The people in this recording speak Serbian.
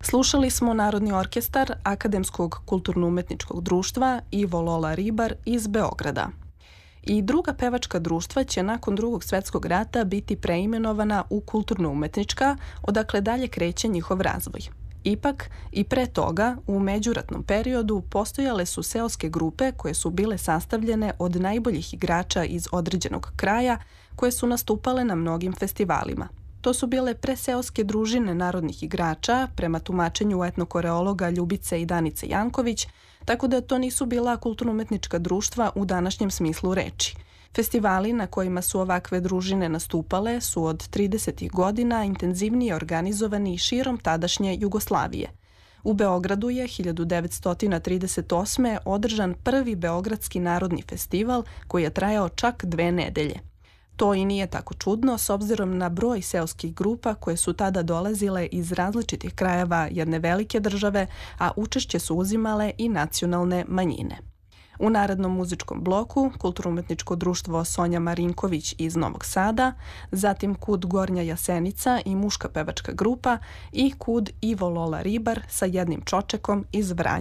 Slušali smo Narodni orkestar Akademskog kulturno-umetničkog društva Ivo Lola Ribar iz Beograda. I druga pevačka društva će nakon Drugog svjetskog rata biti preimenovana u kulturno-umetnička, odakle dalje kreće njihov razvoj. Ipak, i pre toga, u međuratnom periodu, postojale su seoske grupe koje su bile sastavljene od najboljih igrača iz određenog kraja, koje su nastupale na mnogim festivalima. To su bile preseoske družine narodnih igrača, prema tumačenju etnokoreologa Ljubice i Danice Janković, tako da to nisu bila kulturno-umetnička društva u današnjem smislu reči. Festivali na kojima su ovakve družine nastupale su od 30. godina intenzivnije organizovani širom tadašnje Jugoslavije. U Beogradu je 1938. održan prvi Beogradski narodni festival koji je trajao čak 2 nedelje. To i nije tako čudno s obzirom na broj seoskih grupa koje su tada dolazile iz različitih krajeva jedne velike države, a učešće su uzimale i nacionalne manjine. U narednom muzičkom bloku kulturno-umetničko društvo Sonja Marinković iz Novog Sada, zatim KUD Gornja Jasenica i muška pevačka grupa i KUD Ivo Lola Ribar sa jednim čočekom iz Vranja.